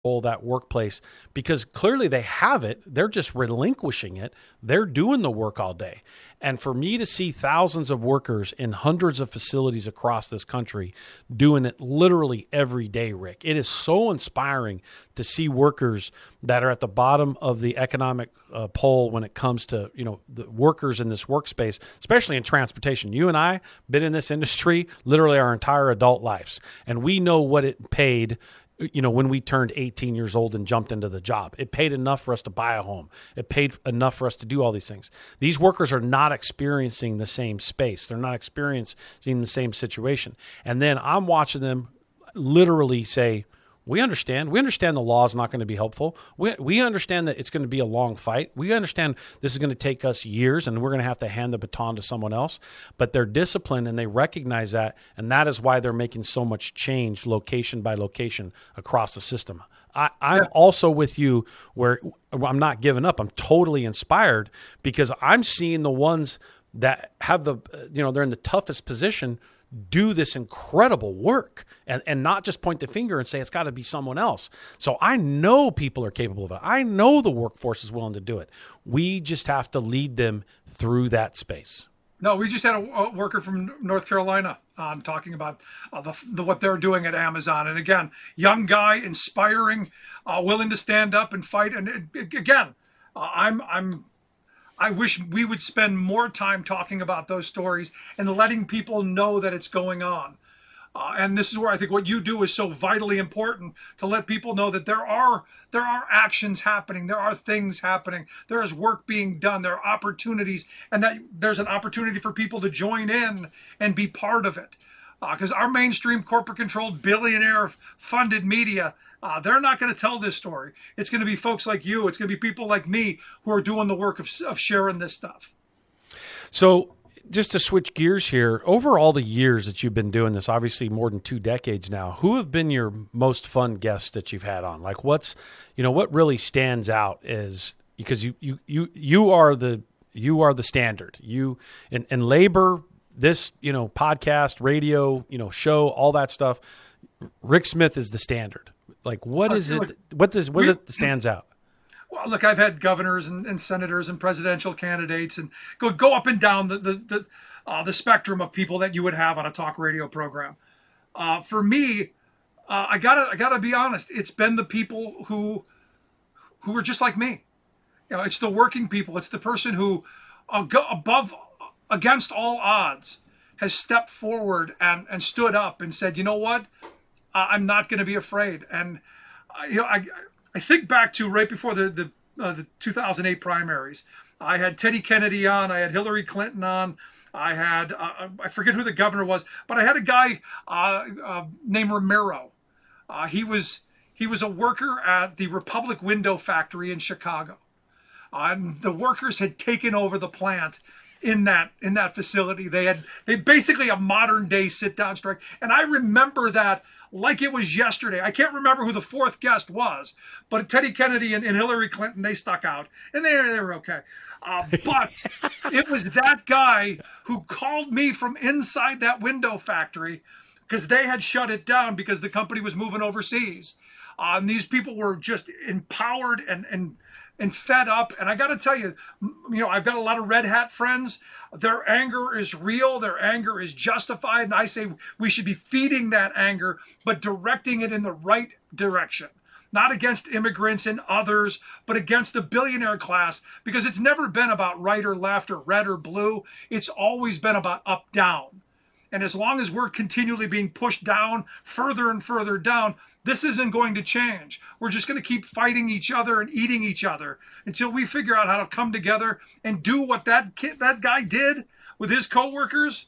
that workplace, because clearly they have it. They're just relinquishing it. They're doing the work all day. And for me to see thousands of workers in hundreds of facilities across this country doing it literally every day, Rick, it is so inspiring to see workers that are at the bottom of the economic pole when it comes to, the workers in this workspace, especially in transportation. You and I been in this industry literally our entire adult lives, and we know what it paid when we turned 18 years old and jumped into the job. It paid enough for us to buy a home. It paid enough for us to do all these things. These workers are not experiencing the same space. They're not experiencing the same situation. And then I'm watching them literally say, we understand. We understand the law is not going to be helpful. We understand that it's going to be a long fight. We understand this is going to take us years, and we're going to have to hand the baton to someone else. But they're disciplined, and they recognize that, and that is why they're making so much change location by location across the system. I'm also with you where I'm not giving up. I'm totally inspired because I'm seeing the ones that have they're in the toughest position do this incredible work and not just point the finger and say it's got to be someone else. So I know people are capable of it. I know the workforce is willing to do it. We just have to lead them through that space. No, we just had a worker from North Carolina talking about what they're doing at Amazon. And again, young guy, inspiring, willing to stand up and fight. And again, I wish we would spend more time talking about those stories and letting people know that it's going on. And this is where I think what you do is so vitally important, to let people know that there are actions happening, there are things happening, there is work being done, there are opportunities, and that there's an opportunity for people to join in and be part of it. Because our mainstream corporate-controlled, billionaire-funded media, they're not going to tell this story. It's going to be folks like you. It's going to be people like me who are doing the work of sharing this stuff. So just to switch gears here, over all the years that you've been doing this, obviously more than 2 decades now, who have been your most fun guests that you've had on? Like what really stands out is, because you are the standard. You in labor, this, podcast, radio, show, all that stuff. Rick Smith is the standard. Like, what is it? What is it that stands out? Well, look, I've had governors and senators and presidential candidates, and go up and down the spectrum of people that you would have on a talk radio program. For me, I gotta be honest. It's been the people who are just like me. It's the working people. It's the person who, against all odds, has stepped forward and stood up and said, you know what? I'm not going to be afraid. And I think back to right before the 2008 primaries. I had Teddy Kennedy on. I had Hillary Clinton on. I had I forget who the governor was, but I had a guy named Ramiro. He was a worker at the Republic Window Factory in Chicago. The workers had taken over the plant in that facility. They basically a modern day sit down strike. And I remember that like it was yesterday. I can't remember who the fourth guest was, but Teddy Kennedy and Hillary Clinton, they stuck out, and they were okay. But it was that guy who called me from inside that window factory, because they had shut it down because the company was moving overseas. And these people were just empowered and fed up. And I got to tell you, I've got a lot of red hat friends. Their anger is real. Their anger is justified. And I say we should be feeding that anger, but directing it in the right direction. Not against immigrants and others, but against the billionaire class, because it's never been about right or left or red or blue. It's always been about up, down. And as long as we're continually being pushed down, further and further down, this isn't going to change. We're just going to keep fighting each other and eating each other until we figure out how to come together and do what that guy did with his coworkers.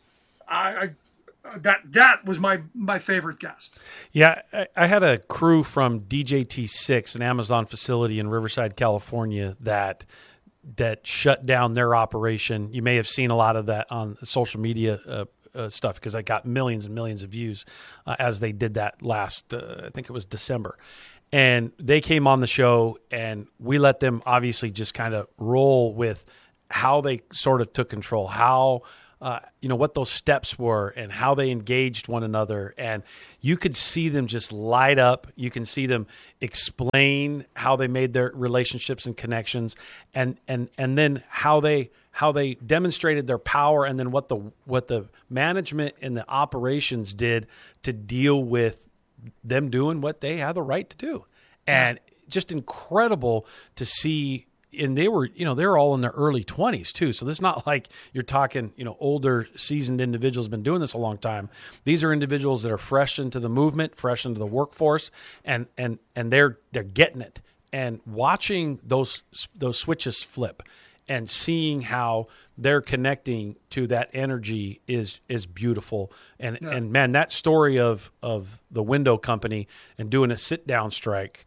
That was my favorite guest. Yeah, I had a crew from DJT6, an Amazon facility in Riverside, California, that shut down their operation. You may have seen a lot of that on social media stuff, because I got millions and millions of views as they did that last, I think it was December. And they came on the show, and we let them obviously just kind of roll with how they sort of took control, how what those steps were and how they engaged one another. And you could see them just light up. You can see them explain how they made their relationships and connections, and then how they demonstrated their power, and then what the management and the operations did to deal with them doing what they had the right to do. And just incredible to see. And they were all in their early 20s too. So this is not like you're talking, older seasoned individuals been doing this a long time. These are individuals that are fresh into the movement, fresh into the workforce, and they're getting it. And watching those switches flip and seeing how they're connecting to that energy is beautiful. And man, that story of the window company and doing a sit down strike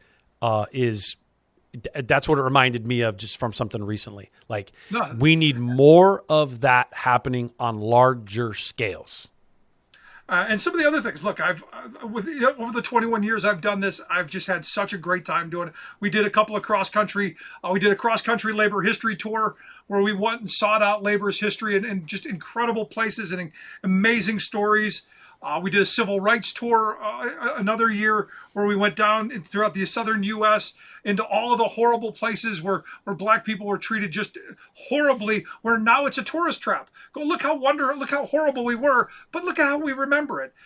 that's what it reminded me of, just from something recently. Like, we need more of that happening on larger scales. And some of the other things. Look, over the 21 years I've done this, I've just had such a great time doing it. We did a couple of cross-country. We did a cross-country labor history tour where we went and sought out labor's history and just incredible places and amazing stories. We did a civil rights tour another year where we went down throughout the southern U.S. into all of the horrible places where black people were treated just horribly, where now it's a tourist trap. Go look how horrible we were, but look at how we remember it.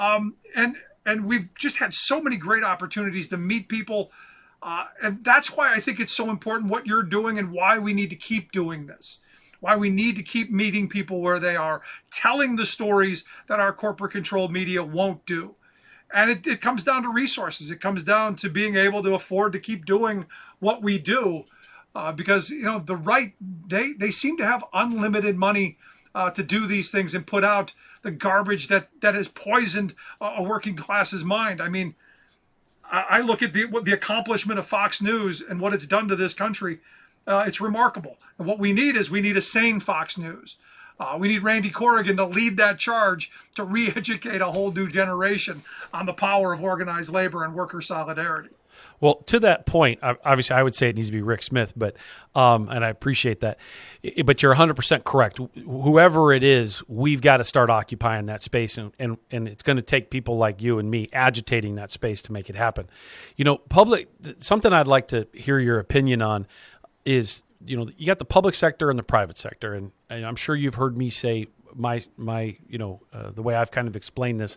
And we've just had so many great opportunities to meet people. And that's why I think it's so important what you're doing and why we need to keep doing this. Why we need to keep meeting people where they are, telling the stories that our corporate-controlled media won't do. And it comes down to resources. It comes down to being able to afford to keep doing what we do, because the right, they seem to have unlimited money to do these things and put out the garbage that has poisoned a working class's mind. I mean, I look at the accomplishment of Fox News and what it's done to this country. It's remarkable. And what we need a sane Fox News. We need Randy Corrigan to lead that charge to re-educate a whole new generation on the power of organized labor and worker solidarity. Well, to that point, obviously I would say it needs to be Rick Smith, but and I appreciate that. But you're 100% correct. Whoever it is, we've got to start occupying that space, and it's going to take people like you and me agitating that space to make it happen. Something I'd like to hear your opinion on is, you got the public sector and the private sector, and I'm sure you've heard me say my the way I've kind of explained this.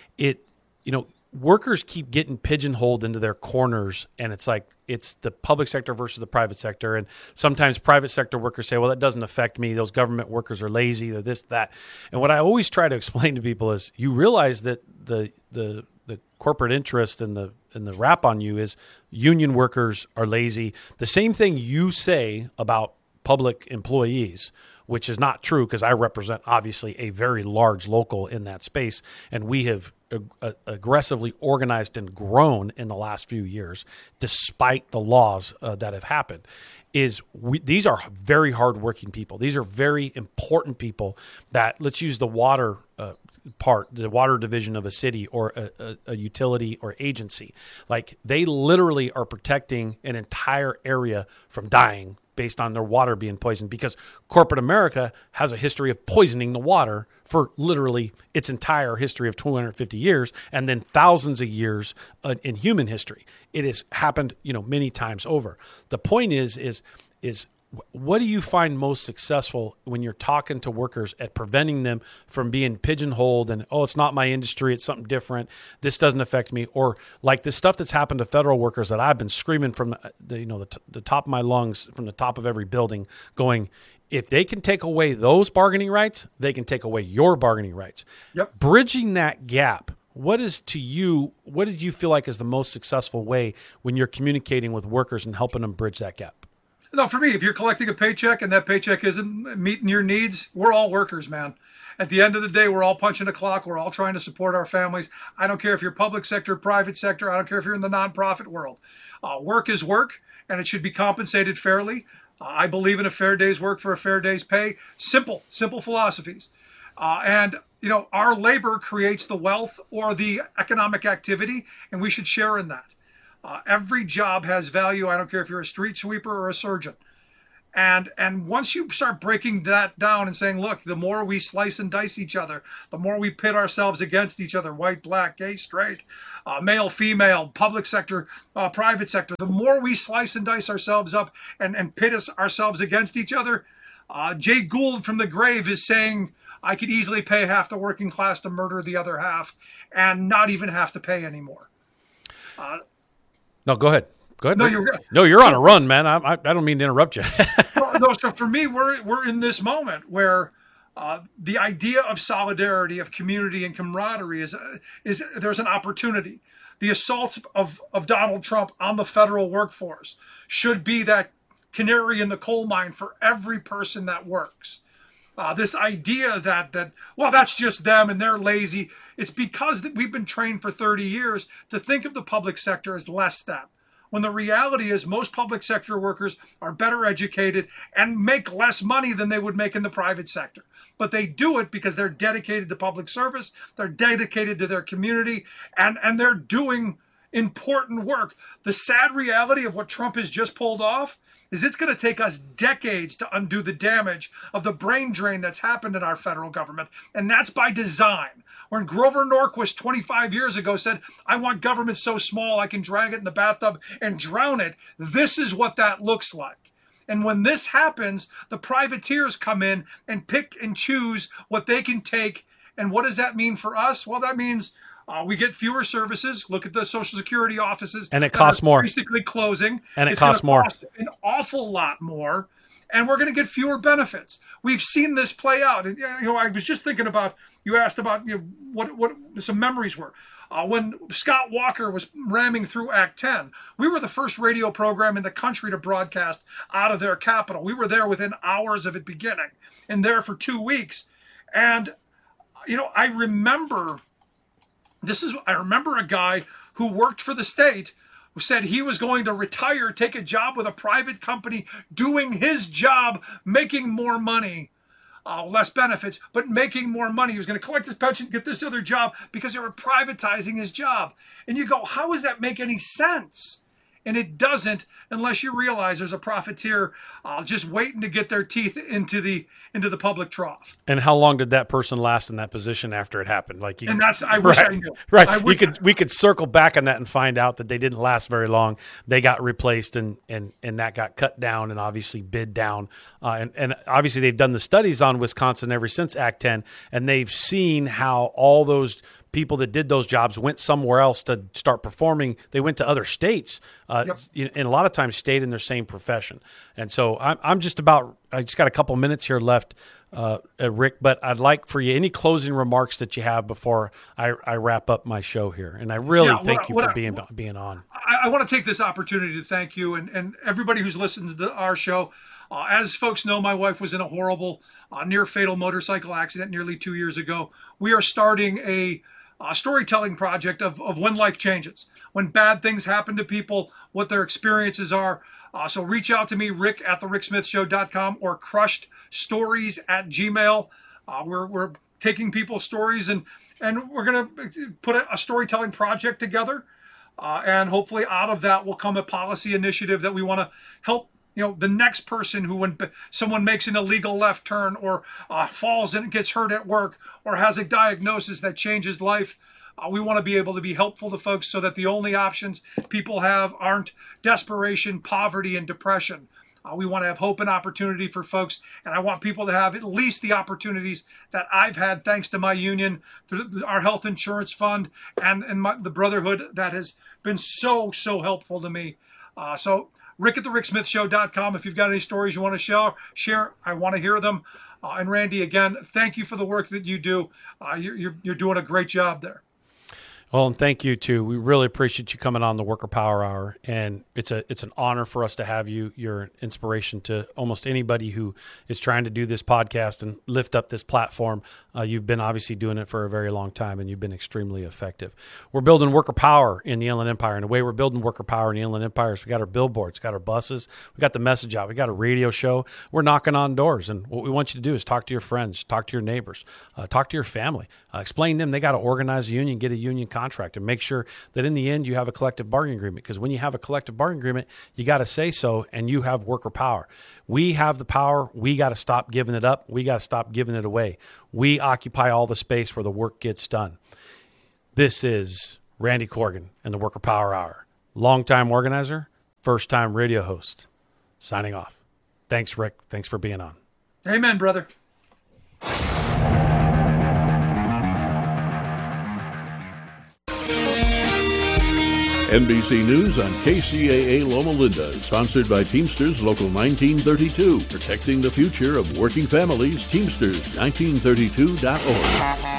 Workers keep getting pigeonholed into their corners, and it's like it's the public sector versus the private sector. And sometimes private sector workers say, well, that doesn't affect me. Those government workers are lazy, they're this, that. And what I always try to explain to people is, you realize that the corporate interest and the rap on you is union workers are lazy. The same thing you say about public employees, which is not true, because I represent obviously a very large local in that space, and we have aggressively organized and grown in the last few years, despite the laws that have happened. These are very hardworking people. These are very important people that, let's use the water the water division of a city or a utility or agency. Like, they literally are protecting an entire area from dying based on their water being poisoned, because corporate America has a history of poisoning the water for literally its entire history of 250 years, and then thousands of years in human history. It has happened, many times over. The point is what do you find most successful when you're talking to workers at preventing them from being pigeonholed and, oh, it's not my industry, it's something different, this doesn't affect me, or like this stuff that's happened to federal workers that I've been screaming from the top of my lungs, from the top of every building, going, if they can take away those bargaining rights, they can take away your bargaining rights. Yep. Bridging that gap, what did you feel like is the most successful way when you're communicating with workers and helping them bridge that gap? No, for me, if you're collecting a paycheck and that paycheck isn't meeting your needs, we're all workers, man. At the end of the day, we're all punching a clock. We're all trying to support our families. I don't care if you're public sector, private sector. I don't care if you're in the nonprofit world. Work is work, and it should be compensated fairly. I believe in a fair day's work for a fair day's pay. Simple philosophies. And our labor creates the wealth or the economic activity, and we should share in that. Every job has value. I don't care if you're a street sweeper or a surgeon. And once you start breaking that down and saying, look, the more we slice and dice each other, the more we pit ourselves against each other, white, black, gay, straight, male, female, public sector, private sector, the more we slice and dice ourselves up and pit ourselves against each other. Jay Gould from the grave is saying, I could easily pay half the working class to murder the other half and not even have to pay anymore. No, go ahead. Go ahead. No, you're good. No, you're on a run, man. I don't mean to interrupt you. No, so for me, we're in this moment where the idea of solidarity, of community and camaraderie is there's an opportunity. The assaults of Donald Trump on the federal workforce should be that canary in the coal mine for every person that works. This idea that well, that's just them and they're lazy. It's because that we've been trained for 30 years to think of the public sector as less than. When the reality is most public sector workers are better educated and make less money than they would make in the private sector. But they do it because they're dedicated to public service, they're dedicated to their community, and they're doing important work. The sad reality of what Trump has just pulled off is it's going to take us decades to undo the damage of the brain drain that's happened in our federal government, and that's by design. When Grover Norquist 25 years ago said, I want government so small I can drag it in the bathtub and drown it, this is what that looks like. And when this happens, the privateers come in and pick and choose what they can take. And what does that mean for us? Well, that means we get fewer services. Look at the Social Security offices. And it costs more. Basically closing. And it costs more. Cost an awful lot more. And we're going to get fewer benefits. We've seen this play out. And, I was just thinking about, you asked about what some memories were. When Scott Walker was ramming through Act 10, we were the first radio program in the country to broadcast out of their capital. We were there within hours of it beginning and there for 2 weeks. And, I remember a guy who worked for the state who said he was going to retire, take a job with a private company, doing his job, making more money, less benefits, but making more money. He was going to collect his pension, get this other job because they were privatizing his job. And you go, how does that make any sense? And it doesn't unless you realize there's a profiteer just waiting to get their teeth into the public trough. And how long did that person last in that position after it happened? I wish I knew. Right. We could circle back on that and find out that they didn't last very long. They got replaced and that got cut down and obviously bid down. And obviously they've done the studies on Wisconsin ever since Act 10, and they've seen how all those people that did those jobs went somewhere else to start performing. They went to other states, and a lot of times stayed in their same profession. And so I just got a couple minutes here left, Rick, but I'd like for you, any closing remarks that you have before I wrap up my show here. And I really thank you for being on. I want to take this opportunity to thank you and everybody who's listened to our show. As folks know, my wife was in a horrible, near-fatal motorcycle accident nearly 2 years ago. We are starting a storytelling project of when life changes, when bad things happen to people, what their experiences are. So reach out to me, Rick at thericksmithshow.com or crushedstories@gmail. We're taking people's stories and we're going to put a storytelling project together. And hopefully out of that will come a policy initiative that we want to help the next person who, when someone makes an illegal left turn or falls and gets hurt at work or has a diagnosis that changes life, we want to be able to be helpful to folks so that the only options people have aren't desperation, poverty, and depression. We want to have hope and opportunity for folks, and I want people to have at least the opportunities that I've had thanks to my union, through our health insurance fund, and the Brotherhood that has been so helpful to me. So Rick at thericksmithshow.com. If you've got any stories you want to share, I want to hear them. And Randy, again, thank you for the work that you do. You're doing a great job there. Well, and thank you too. We really appreciate you coming on the Worker Power Hour, and it's an honor for us to have you. You're an inspiration to almost anybody who is trying to do this podcast and lift up this platform. You've been obviously doing it for a very long time, and you've been extremely effective. We're building worker power in the Inland Empire, and the way we're building worker power in the Inland Empire is we got our billboards, got our buses, we got the message out, we got a radio show. We're knocking on doors, and what we want you to do is talk to your friends, talk to your neighbors, talk to your family, explain to them they got to organize a union, get a union contract and make sure that in the end you have a collective bargaining agreement. Because when you have a collective bargaining agreement, you got to say so, and you have worker power. We have the power. We got to stop giving it up. We got to stop giving it away. We occupy all the space where the work gets done. This is Randy Corrigan and the Worker Power Hour. Longtime organizer, first-time radio host. Signing off. Thanks, Rick. Thanks for being on. Amen, brother. NBC News on KCAA Loma Linda, sponsored by Teamsters Local 1932, protecting the future of working families. Teamsters1932.org.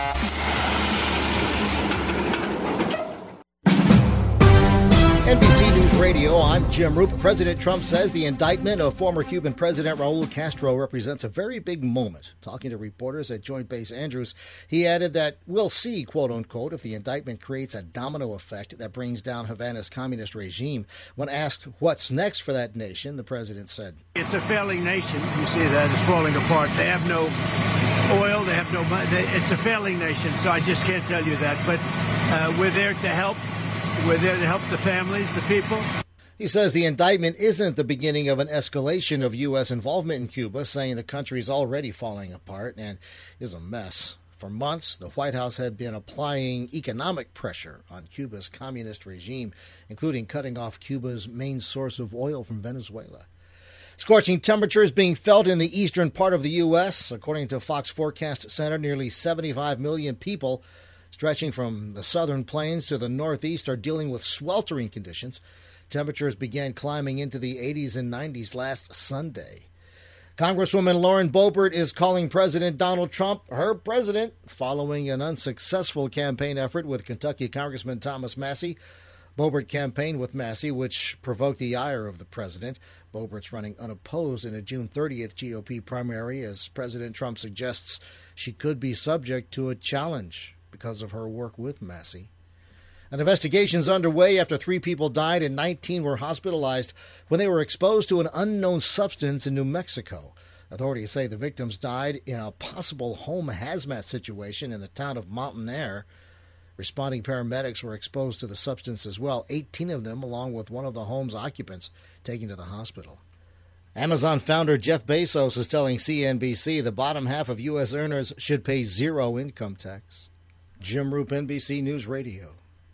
NBC News Radio, I'm Jim Roop. President Trump says the indictment of former Cuban President Raul Castro represents a very big moment. Talking to reporters at Joint Base Andrews, he added that we'll see, quote unquote, if the indictment creates a domino effect that brings down Havana's communist regime. When asked what's next for that nation, the president said, "It's a failing nation. You see that it's falling apart. They have no oil. They have no money. It's a failing nation, so I just can't tell you that. But we're there to help. We're there to help the families, the people." He says the indictment isn't the beginning of an escalation of U.S. involvement in Cuba, saying the country is already falling apart and is a mess. For months, the White House had been applying economic pressure on Cuba's communist regime, including cutting off Cuba's main source of oil from Venezuela. Scorching temperatures being felt in the eastern part of the U.S. According to Fox Forecast Center, nearly 75 million people stretching from the southern plains to the northeast are dealing with sweltering conditions. Temperatures began climbing into the 80s and 90s last Sunday. Congresswoman Lauren Boebert is calling President Donald Trump her president following an unsuccessful campaign effort with Kentucky Congressman Thomas Massie. Boebert campaigned with Massie, which provoked the ire of the president. Boebert's running unopposed in a June 30th GOP primary as President Trump suggests she could be subject to a challenge because of her work with Massie. An investigation is underway after 3 people died and 19 were hospitalized when they were exposed to an unknown substance in New Mexico. Authorities say the victims died in a possible home hazmat situation in the town of Mountain Air. Responding paramedics were exposed to the substance as well, 18 of them, along with one of the home's occupants, taken to the hospital. Amazon founder Jeff Bezos is telling CNBC the bottom half of U.S. earners should pay 0 income tax. Jim Roop, NBC News Radio.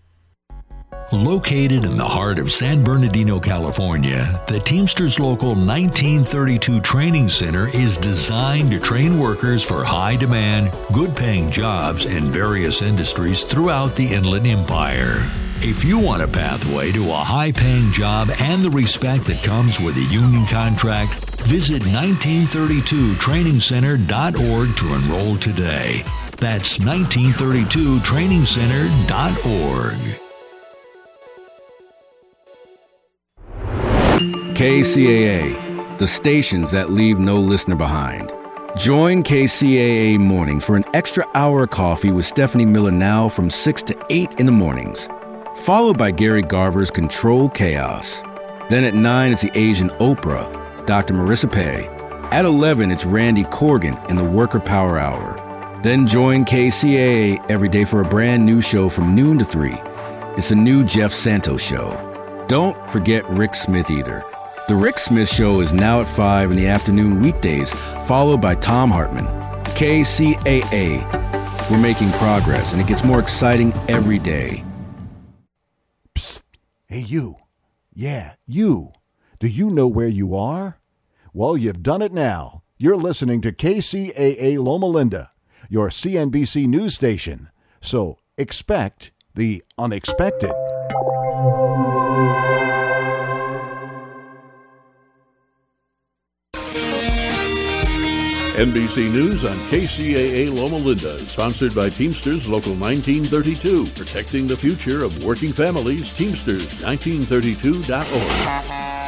Located in the heart of San Bernardino, California, the Teamsters Local 1932 Training Center is designed to train workers for high-demand, good-paying jobs in various industries throughout the Inland Empire. If you want a pathway to a high-paying job and the respect that comes with a union contract, visit 1932trainingcenter.org to enroll today. That's 1932trainingcenter.org. KCAA, the stations that leave no listener behind. Join KCAA Morning for an extra hour of coffee with Stephanie Miller now from 6 to 8 in the mornings, followed by Gary Garver's Control Chaos. Then at 9, it's the Asian Oprah, Dr. Marissa Pei. At 11, it's Randy Corrigan and the Worker Power Hour. Then join KCAA every day for a brand new show from noon to 3. It's the new Jeff Santos Show. Don't forget Rick Smith either. The Rick Smith Show is now at 5 in the afternoon weekdays, followed by Tom Hartman. KCAA. We're making progress, and it gets more exciting every day. Psst. Hey, you. Yeah, you. Do you know where you are? Well, you've done it now. You're listening to KCAA Loma Linda, your CNBC news station. So expect the unexpected. NBC News on KCAA Loma Linda, sponsored by Teamsters Local 1932, protecting the future of working families. Teamsters1932.org.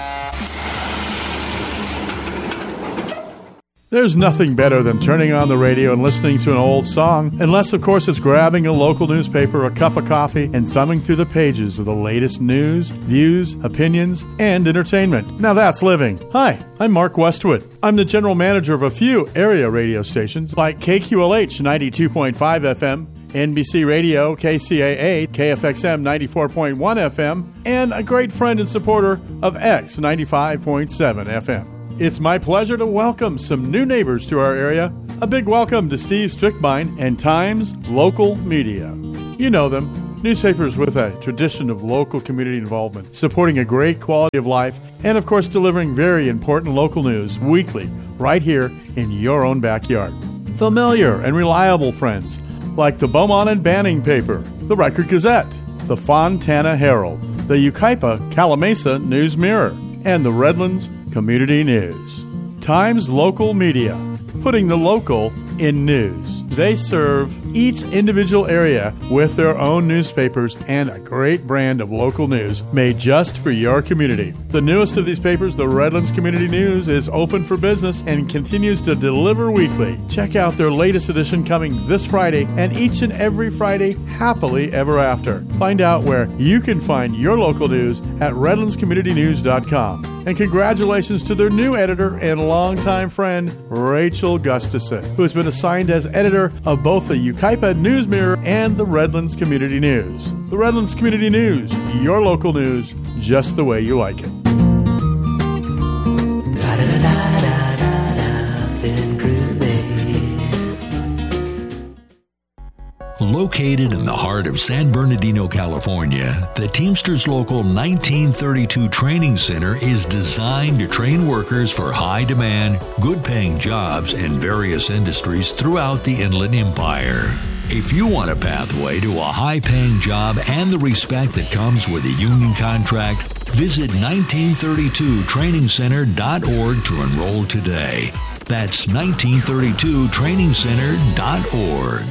There's nothing better than turning on the radio and listening to an old song, unless, of course, it's grabbing a local newspaper, a cup of coffee, and thumbing through the pages of the latest news, views, opinions, and entertainment. Now that's living. Hi, I'm Mark Westwood. I'm the general manager of a few area radio stations like KQLH 92.5 FM, NBC Radio, KCAA, KFXM 94.1 FM, and a great friend and supporter of X 95.7 FM. It's my pleasure to welcome some new neighbors to our area. A big welcome to Steve Strickbine and Times Local Media. You know them, newspapers with a tradition of local community involvement, supporting a great quality of life, and of course delivering very important local news weekly right here in your own backyard. Familiar and reliable friends like the Beaumont and Banning paper, the Record Gazette, the Fontana Herald, the Yucaipa Calamasa News Mirror, and the Redlands Community News. Times Local Media, putting the local in news. They serve each individual area with their own newspapers and a great brand of local news made just for your community. The newest of these papers, the Redlands Community News, is open for business and continues to deliver weekly. Check out their latest edition coming this Friday and each and every Friday happily ever after. Find out where you can find your local news at redlandscommunitynews.com. And congratulations to their new editor and longtime friend, Rachel Gustafson, who has been assigned as editor of both the Yucaipa News Mirror and the Redlands Community News. The Redlands Community News, your local news, just the way you like it. Located in the heart of San Bernardino, California, the Teamsters Local 1932 Training Center is designed to train workers for high-demand, good-paying jobs in various industries throughout the Inland Empire. If you want a pathway to a high-paying job and the respect that comes with a union contract, visit 1932trainingcenter.org to enroll today. That's 1932trainingcenter.org.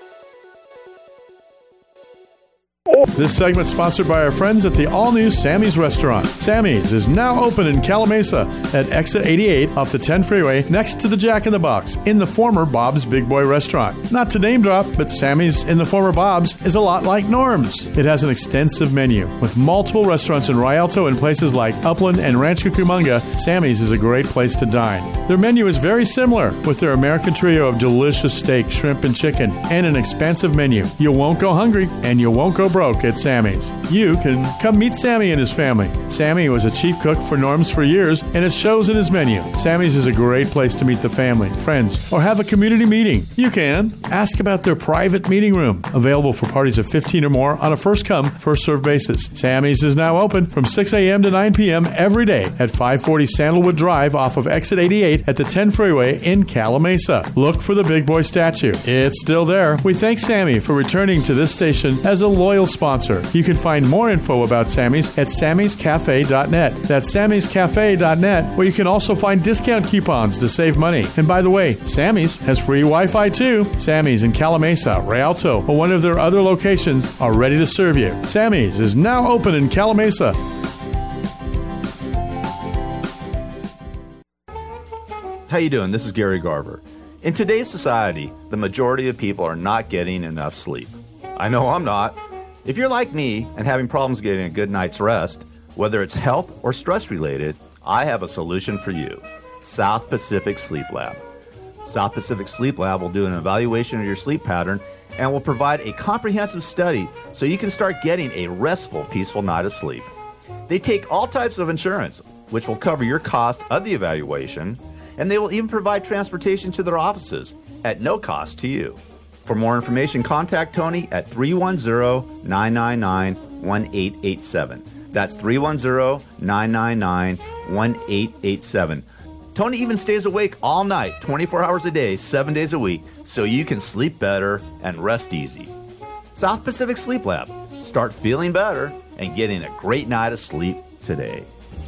This segment sponsored by our friends at the all-new Sammy's Restaurant. Sammy's is now open in Calamasa at Exit 88 off the 10 freeway next to the Jack in the Box in the former Bob's Big Boy Restaurant. Not to name drop, but Sammy's in the former Bob's is a lot like Norm's. It has an extensive menu with multiple restaurants in Rialto and places like Upland and Rancho Cucamonga. Sammy's is a great place to dine. Their menu is very similar with their American trio of delicious steak, shrimp, and chicken and an expansive menu. You won't go hungry and you won't go broke at Sammy's. You can come meet Sammy and his family. Sammy was a chief cook for Norm's for years, and it shows in his menu. Sammy's is a great place to meet the family, friends, or have a community meeting. You can ask about their private meeting room, available for parties of 15 or more on a first-come, first-served basis. Sammy's is now open from 6 a.m. to 9 p.m. every day at 540 Sandalwood Drive off of Exit 88 at the 10 freeway in Calamasa. Look for the Big Boy statue. It's still there. We thank Sammy for returning to this station as a loyal sponsor. You can find more info about Sammy's at sammyscafe.net. That's sammyscafe.net, where you can also find discount coupons to save money. And by the way, Sammy's has free Wi-Fi too. Sammy's in Calamasa, Rialto, or one of their other locations are ready to serve you. Sammy's is now open in Calamasa. How you doing? This is Gary Garver. In today's society, the majority of people are not getting enough sleep. I know I'm not. If you're like me and having problems getting a good night's rest, whether it's health or stress related, I have a solution for you. South Pacific Sleep Lab. South Pacific Sleep Lab will do an evaluation of your sleep pattern and will provide a comprehensive study so you can start getting a restful, peaceful night of sleep. They take all types of insurance, which will cover your cost of the evaluation, and they will even provide transportation to their offices at no cost to you. For more information, contact Tony at 310-999-1887. That's 310-999-1887. Tony even stays awake all night, 24 hours a day, 7 days a week, so you can sleep better and rest easy. South Pacific Sleep Lab. Start feeling better and getting a great night of sleep today.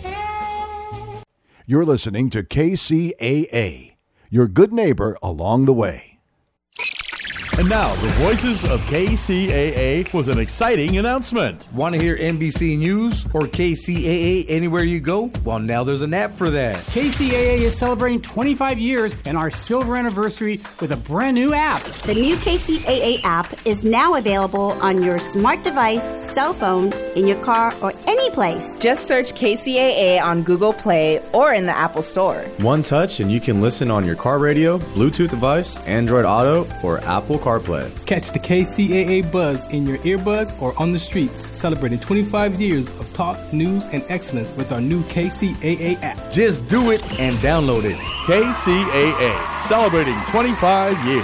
You're listening to KCAA, your good neighbor along the way. And now, the voices of KCAA with an exciting announcement. Want to hear NBC News or KCAA anywhere you go? Well, now there's an app for that. KCAA is celebrating 25 years and our silver anniversary with a brand new app. The new KCAA app is now available on your smart device, cell phone, in your car, or any any place. Just search KCAA on Google Play or in the Apple Store. One touch and you can listen on your car radio, Bluetooth device, Android Auto, or Apple CarPlay. Catch the KCAA buzz in your earbuds or on the streets, celebrating 25 years of talk, news, and excellence with our new KCAA app. Just do it and download it. KCAA, celebrating 25 years.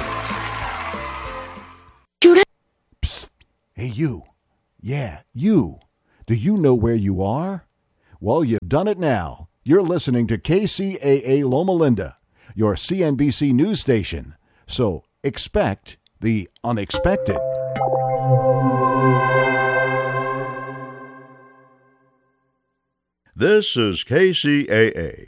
Psst. Hey, you. Yeah, you. Do you know where you are? Well, you've done it now. You're listening to KCAA Loma Linda, your CNBC news station. So expect the unexpected. This is KCAA.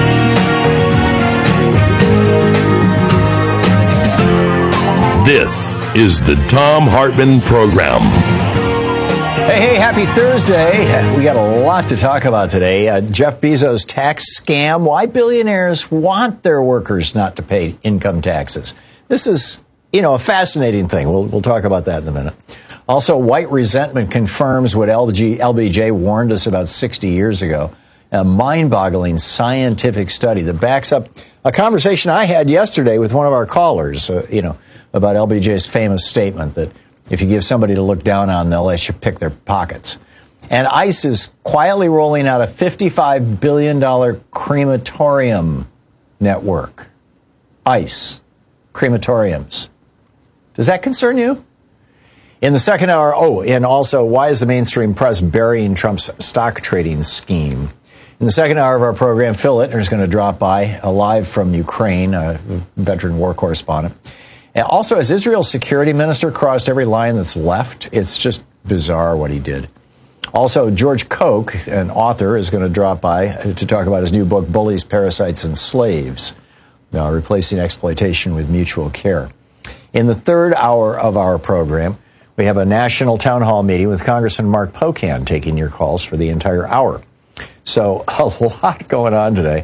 This is the Thom Hartmann Program. Hey, happy Thursday. We got a lot to talk about today. Jeff Bezos' tax scam, why billionaires want their workers not to pay income taxes. This is, a fascinating thing. We'll talk about that in a minute. Also, white resentment confirms what LBJ warned us about 60 years ago. A mind-boggling scientific study that backs up a conversation I had yesterday with one of our callers, about LBJ's famous statement that if you give somebody to look down on, they'll let you pick their pockets. And ICE is quietly rolling out a $55 billion crematorium network. ICE. Crematoriums. Does that concern you? In the second hour, and also, why is the mainstream press burying Trump's stock trading scheme? In the second hour of our program, Phil Ittner is going to drop by, live from Ukraine, a veteran war correspondent. And also, as Israel's security minister crossed every line that's left, it's just bizarre what he did. Also, George Koch, an author, is going to drop by to talk about his new book, Bullies, Parasites, and Slaves, Replacing Exploitation with Mutual Care. In the third hour of our program, we have a national town hall meeting with Congressman Mark Pocan taking your calls for the entire hour. So a lot going on today.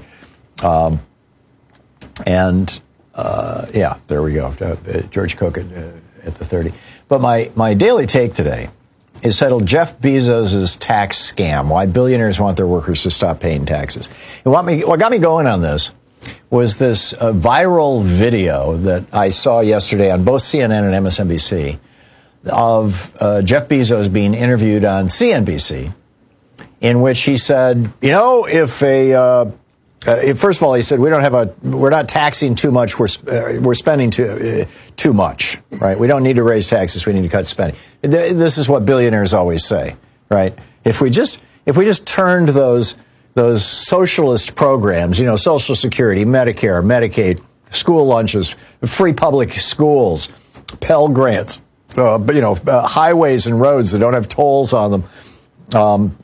There we go. George Koch at the 30. But my daily take today is titled Jeff Bezos' Tax Scam, Why Billionaires Want Their Workers to Stop Paying Taxes. And what got me going on this was this viral video that I saw yesterday on both CNN and MSNBC of Jeff Bezos being interviewed on CNBC, in which he said, first of all, he said, we're not taxing too much. We're spending too much, right? We don't need to raise taxes. We need to cut spending. This is what billionaires always say, right? If we just turned those socialist programs, Social Security, Medicare, Medicaid, school lunches, free public schools, Pell Grants, highways and roads that don't have tolls on them,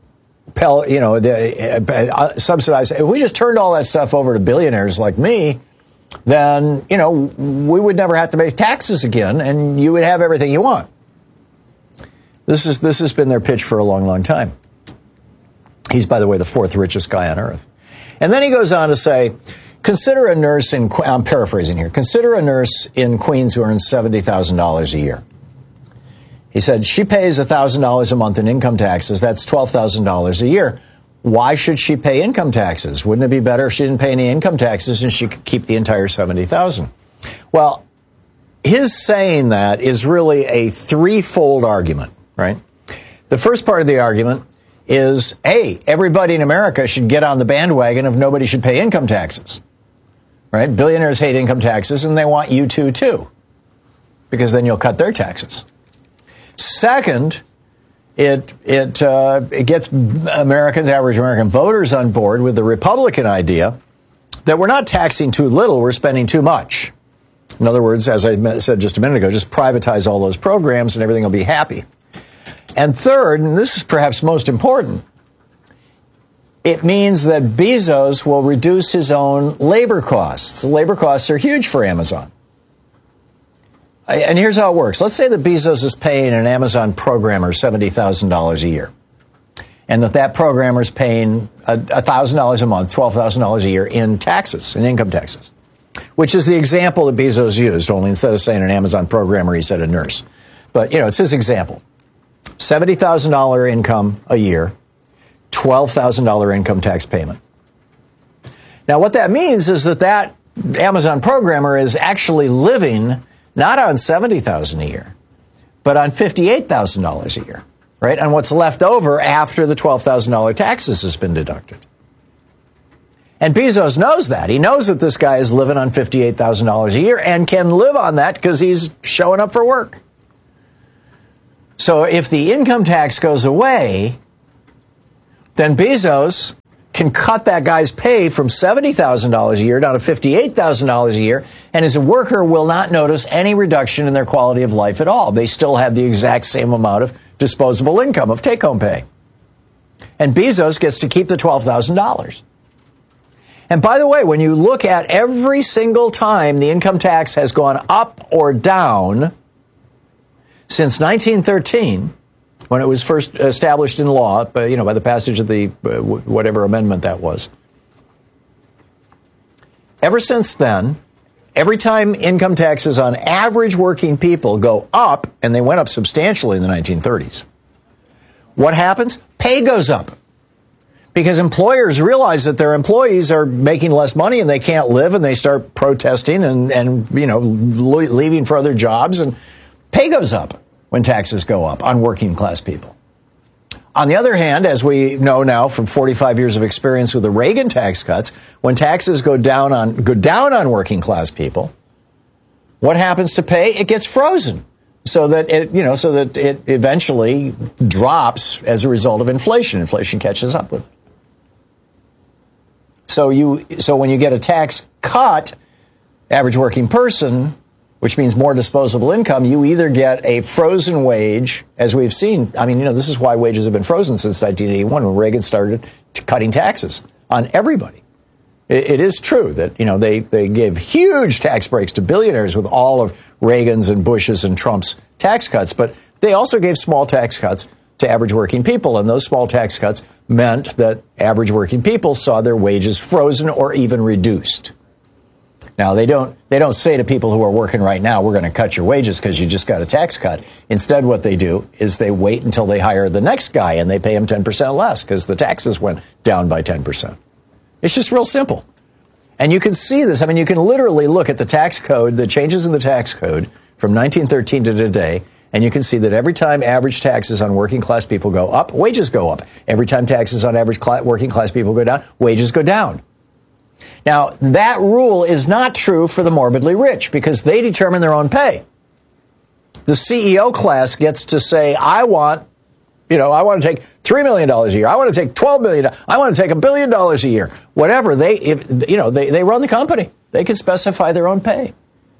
subsidized. If we just turned all that stuff over to billionaires like me, then, we would never have to pay taxes again, and you would have everything you want. This has been their pitch for a long, long time. He's, by the way, the fourth richest guy on earth. And then he goes on to say, consider a nurse I'm paraphrasing here. Consider a nurse in Queens who earns $70,000 a year. He said, she pays $1,000 a month in income taxes. That's $12,000 a year. Why should she pay income taxes? Wouldn't it be better if she didn't pay any income taxes and she could keep the entire $70,000? Well, his saying that is really a threefold argument, right? The first part of the argument is, hey, everybody in America should get on the bandwagon of nobody should pay income taxes, right? Billionaires hate income taxes, and they want you to, too, because then you'll cut their taxes. Second, it gets average American voters on board with the Republican idea that we're not taxing too little, we're spending too much. In other words, as I said just a minute ago, just privatize all those programs and everything will be happy. And third, and this is perhaps most important, it means that Bezos will reduce his own labor costs. Labor costs are huge for Amazon. And here's how it works. Let's say that Bezos is paying an Amazon programmer $70,000 a year, and that programmer is paying $1,000 a month, $12,000 a year in taxes, in income taxes, which is the example that Bezos used, only instead of saying an Amazon programmer, he said a nurse. But, it's his example. $70,000 income a year, $12,000 income tax payment. Now, what that means is that Amazon programmer is actually living not on $70,000 a year, but on $58,000 a year, right? On what's left over after the $12,000 taxes has been deducted. And Bezos knows that. He knows that this guy is living on $58,000 a year and can live on that because he's showing up for work. So if the income tax goes away, then Bezos can cut that guy's pay from $70,000 a year down to $58,000 a year, and his worker will not notice any reduction in their quality of life at all. They still have the exact same amount of disposable income, of take-home pay. And Bezos gets to keep the $12,000. And by the way, when you look at every single time the income tax has gone up or down since 1913, when it was first established in law, by the passage of the whatever amendment that was. Ever since then, every time income taxes on average working people go up, and they went up substantially in the 1930s, what happens? Pay goes up. Because employers realize that their employees are making less money and they can't live, and they start protesting and leaving for other jobs, and pay goes up when taxes go up on working class people. On the other hand, as we know now from 45 years of experience with the Reagan tax cuts, when taxes go down on working class people, what happens to pay? It gets frozen so that it eventually drops as a result of inflation. Inflation catches up with it. So when you get a tax cut, average working person, which means more disposable income, you either get a frozen wage, as we've seen. I mean, this is why wages have been frozen since 1981, when Reagan started cutting taxes on everybody. It is true that, they gave huge tax breaks to billionaires with all of Reagan's and Bush's and Trump's tax cuts, but they also gave small tax cuts to average working people, and those small tax cuts meant that average working people saw their wages frozen or even reduced. Now, they don't say to people who are working right now, we're going to cut your wages because you just got a tax cut. Instead, what they do is they wait until they hire the next guy and they pay him 10% less because the taxes went down by 10%. It's just real simple. And you can see this. I mean, you can literally look at the tax code, the changes in the tax code from 1913 to today, and you can see that every time average taxes on working class people go up, wages go up. Every time taxes on average working class people go down, wages go down. Now, that rule is not true for the morbidly rich because they determine their own pay. The CEO class gets to say, I want to take $3 million a year. I want to take $12 million. I want to take $1 billion a year. Whatever. They run the company. They can specify their own pay.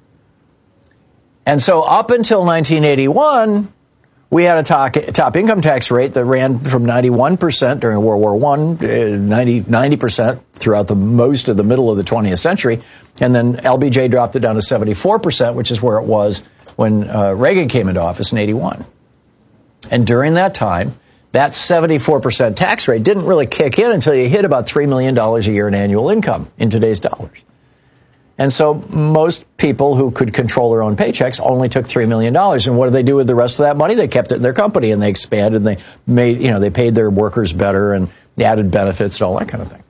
And so up until 1981, we had a top income tax rate that ran from 91% during World War I, 90% throughout most of the middle of the 20th century. And then LBJ dropped it down to 74%, which is where it was when Reagan came into office in 81. And during that time, that 74% tax rate didn't really kick in until you hit about $3 million a year in annual income in today's dollars. And so most people who could control their own paychecks only took $3 million. And what did they do with the rest of that money? They kept it in their company and they expanded and they made, they paid their workers better and they added benefits and all that kind of thing.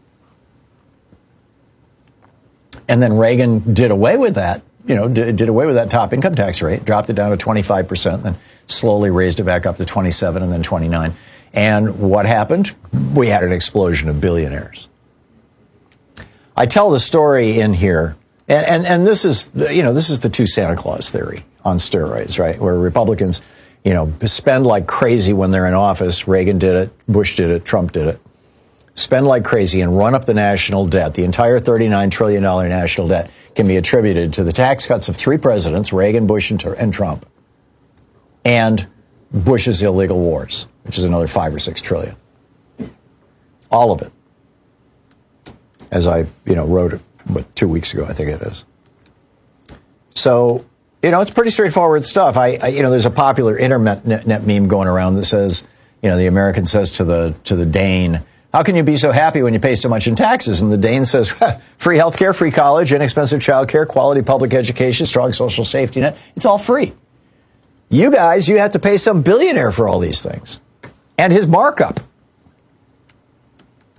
And then Reagan did away with that, did away with that top income tax rate, dropped it down to 25%, then slowly raised it back up to 27 and then 29. And what happened? We had an explosion of billionaires. I tell the story in here. And this is the two Santa Claus theory on steroids, right? Where Republicans, spend like crazy when they're in office. Reagan did it, Bush did it, Trump did it. Spend like crazy and run up the national debt. The entire $39 trillion national debt can be attributed to the tax cuts of three presidents, Reagan, Bush, and Trump, and Bush's illegal wars, which is another $5 or $6 trillion. All of it. As I, wrote 2 weeks ago, I think it is. So, it's pretty straightforward stuff. There's a popular internet meme going around that says, the American says to the Dane, how can you be so happy when you pay so much in taxes? And the Dane says, free healthcare, free college, inexpensive childcare, quality public education, strong social safety net. It's all free. You guys, you have to pay some billionaire for all these things and his markup.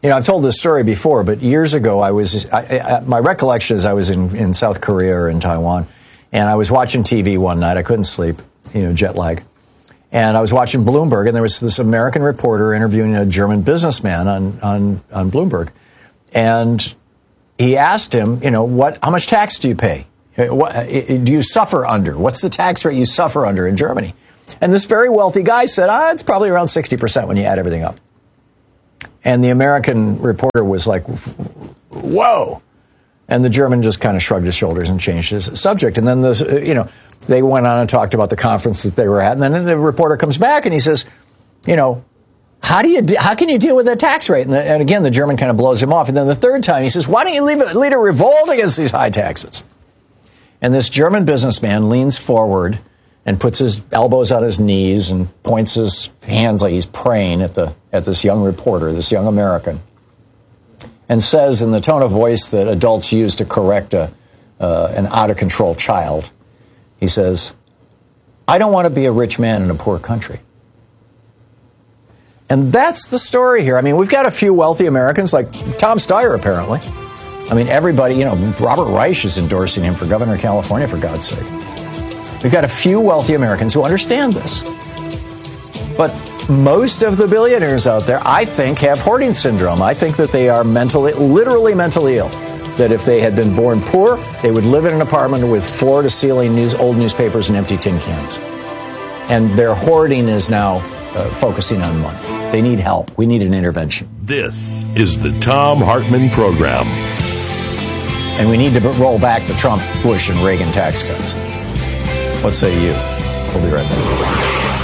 I've told this story before, but years ago, my recollection is I was in South Korea or in Taiwan, and I was watching TV one night. I couldn't sleep, jet lag. And I was watching Bloomberg, and there was this American reporter interviewing a German businessman on Bloomberg. And he asked him, how much tax do you pay? What do you suffer under? What's the tax rate you suffer under in Germany? And this very wealthy guy said, it's probably around 60% when you add everything up. And the American reporter was like, whoa. And the German just kind of shrugged his shoulders and changed his subject. And then they went on and talked about the conference that they were at. And then the reporter comes back and he says, how can you deal with that tax rate? And again, the German kind of blows him off. And then the third time he says, why don't you lead a revolt against these high taxes? And this German businessman leans forward and puts his elbows on his knees and points his hands like he's praying at this young reporter, this young American, and says in the tone of voice that adults use to correct an out-of-control child, he says, I don't want to be a rich man in a poor country. And that's the story here. I mean, we've got a few wealthy Americans, like Tom Steyer, apparently. I mean, everybody, Robert Reich is endorsing him for governor of California, for God's sake. We've got a few wealthy Americans who understand this. But most of the billionaires out there, I think, have hoarding syndrome. I think that they are literally mentally ill. That if they had been born poor, they would live in an apartment with floor-to-ceiling old newspapers and empty tin cans. And their hoarding is now focusing on money. They need help. We need an intervention. This is the Thom Hartmann Program. And we need to roll back the Trump, Bush, and Reagan tax cuts. What say you? We'll be right back.